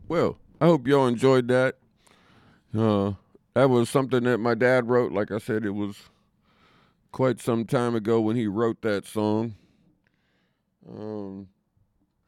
Well, I hope y'all enjoyed that. Uh, that was something that my dad wrote. Like I said, it was quite some time ago when he wrote that song.